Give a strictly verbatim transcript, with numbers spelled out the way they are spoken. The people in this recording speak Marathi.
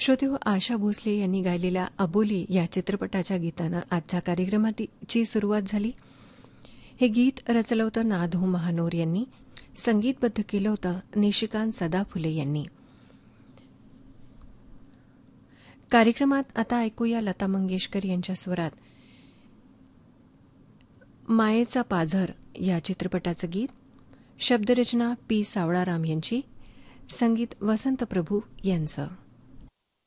श्रोतेहो, आशा भोसले यांनी गायलेल्या अबोली या चित्रपटाच्या गीतानं आजच्या कार्यक्रमाची सुरुवात झाली. हे गीत रचलं होतं नाधो महानोर यांनी, संगीतबद्ध केलं होतं निशिकांत सदाफुले यांनी. कार्यक्रमात आता ऐकूया लता मंगेशकर यांच्या स्वरात मायेचा पाझर या चित्रपटाचं गीत. शब्दरचना पी सावळाराम यांची, संगीत वसंत प्रभू यांचं.